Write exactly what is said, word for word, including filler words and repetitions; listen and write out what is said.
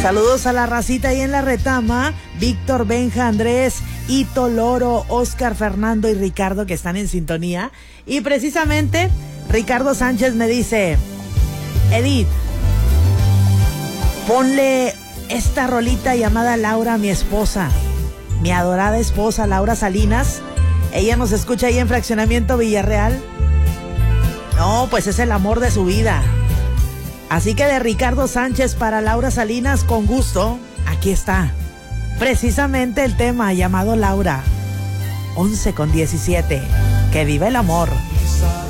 Saludos a la racita ahí en la retama. Víctor, Benja, Andrés, Ito, Loro, Oscar, Fernando y Ricardo que están en sintonía. Y precisamente Ricardo Sánchez me dice: Edith, ponle esta rolita llamada Laura a mi esposa, mi adorada esposa Laura Salinas. Ella nos escucha ahí en Fraccionamiento Villarreal. No, pues es el amor de su vida. Así que de Ricardo Sánchez para Laura Salinas, con gusto, aquí está precisamente el tema llamado Laura. once con diecisiete. Que viva el amor.